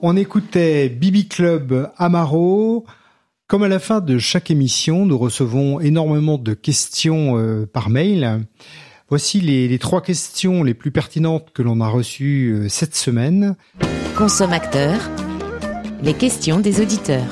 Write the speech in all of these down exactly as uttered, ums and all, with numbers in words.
On écoutait Bibi Club Amaro. Comme à la fin de chaque émission, nous recevons énormément de questions euh, par mail. Voici les, les trois questions les plus pertinentes que l'on a reçues euh, cette semaine. Consomacteur, les questions des auditeurs.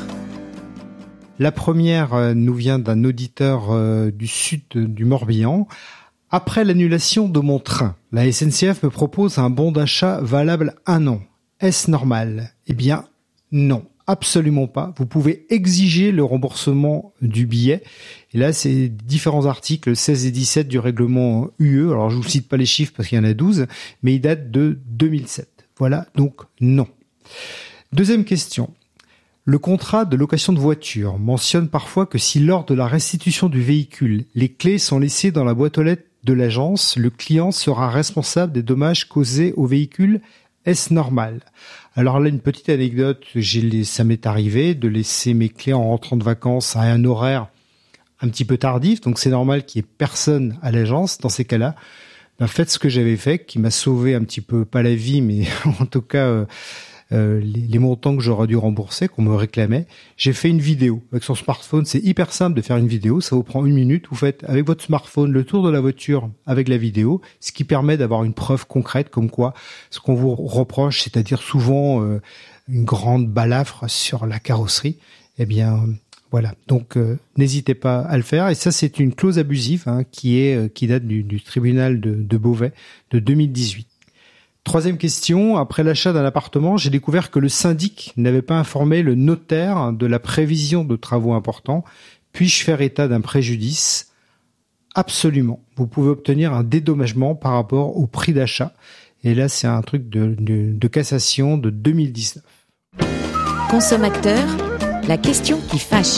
La première euh, nous vient d'un auditeur euh, du sud de, du Morbihan. Après l'annulation de mon train, la S N C F me propose un bon d'achat valable un an. Est-ce normal ? Eh bien, non. Absolument pas. Vous pouvez exiger le remboursement du billet. Et là, c'est différents articles seize et dix-sept du règlement U E. Alors, je vous cite pas les chiffres parce qu'il y en a douze, mais ils datent de deux mille sept. Voilà, donc non. Deuxième question. Le contrat de location de voiture mentionne parfois que si lors de la restitution du véhicule, les clés sont laissées dans la boîte aux lettres de l'agence, le client sera responsable des dommages causés au véhicule. Est-ce normal ? Alors là, une petite anecdote, j'ai, ça m'est arrivé de laisser mes clés en rentrant de vacances à un horaire un petit peu tardif, donc c'est normal qu'il y ait personne à l'agence. Dans ces cas-là, ben faites ce que j'avais fait, qui m'a sauvé un petit peu, pas la vie, mais en tout cas euh, euh, les, les montants que j'aurais dû rembourser, qu'on me réclamait. J'ai fait une vidéo avec son smartphone. C'est hyper simple de faire une vidéo, ça vous prend une minute. Vous faites avec votre smartphone le tour de la voiture avec la vidéo, ce qui permet d'avoir une preuve concrète comme quoi ce qu'on vous reproche, c'est-à-dire souvent euh, une grande balafre sur la carrosserie, eh bien voilà. Donc euh, n'hésitez pas à le faire. Et ça, c'est une clause abusive hein, qui est euh, qui date du, du tribunal de, de Beauvais de deux mille dix-huit. Troisième question, après l'achat d'un appartement, j'ai découvert que le syndic n'avait pas informé le notaire de la prévision de travaux importants. Puis-je faire état d'un préjudice ? Absolument. Vous pouvez obtenir un dédommagement par rapport au prix d'achat. Et là, c'est un truc de, de, de cassation de deux mille dix-neuf. Consomacteur, la question qui fâche.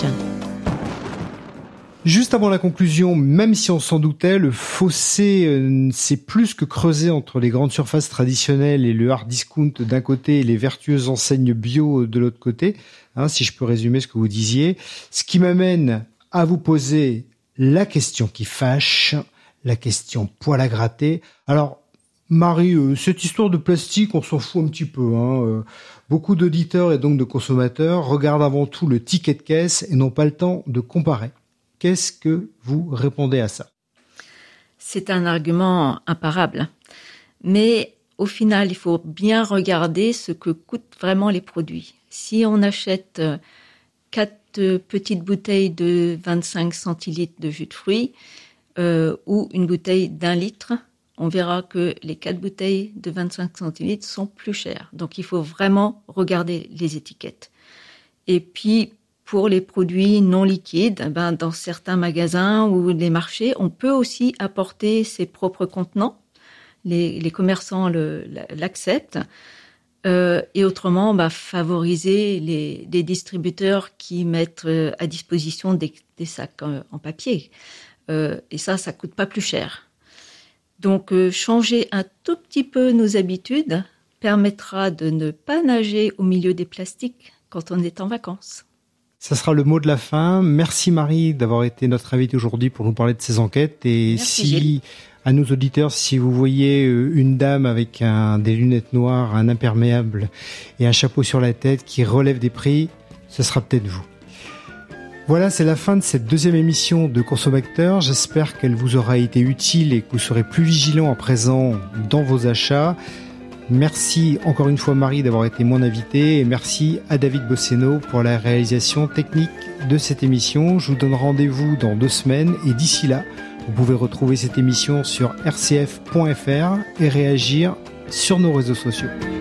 Juste avant la conclusion, même si on s'en doutait, le fossé euh, s'est plus que creusé entre les grandes surfaces traditionnelles et le hard discount d'un côté et les vertueuses enseignes bio de l'autre côté, hein, si je peux résumer ce que vous disiez. Ce qui m'amène à vous poser la question qui fâche, la question poil à gratter. Alors, Marie, euh, cette histoire de plastique, on s'en fout un petit peu. Hein, euh, beaucoup d'auditeurs et donc de consommateurs regardent avant tout le ticket de caisse et n'ont pas le temps de comparer. Qu'est-ce que vous répondez à ça ? C'est un argument imparable. Mais au final, il faut bien regarder ce que coûtent vraiment les produits. Si on achète quatre petites bouteilles de vingt-cinq centilitres de jus de fruits euh, ou une bouteille d'un litre, on verra que les quatre bouteilles de vingt-cinq centilitres sont plus chères. Donc, il faut vraiment regarder les étiquettes. Et puis, pour les produits non liquides, ben, dans certains magasins ou les marchés, on peut aussi apporter ses propres contenants. Les, les commerçants le, l'acceptent. Euh, et autrement, ben, favoriser les, les distributeurs qui mettent à disposition des, des sacs en, en papier. Euh, et ça, ça coûte pas plus cher. Donc, euh, changer un tout petit peu nos habitudes permettra de ne pas nager au milieu des plastiques quand on est en vacances. Ça sera le mot de la fin. Merci Marie d'avoir été notre invitée aujourd'hui pour nous parler de ces enquêtes. Et Merci, si, Gilles. à nos auditeurs, si vous voyez une dame avec un, des lunettes noires, un imperméable et un chapeau sur la tête qui relève des prix, ce sera peut-être vous. Voilà, c'est la fin de cette deuxième émission de Consomacteur. J'espère qu'elle vous aura été utile et que vous serez plus vigilant à présent dans vos achats. Merci encore une fois Marie d'avoir été mon invitée et merci à David Bosseno pour la réalisation technique de cette émission. Je vous donne rendez-vous dans deux semaines et d'ici là, vous pouvez retrouver cette émission sur r c f point f r et réagir sur nos réseaux sociaux.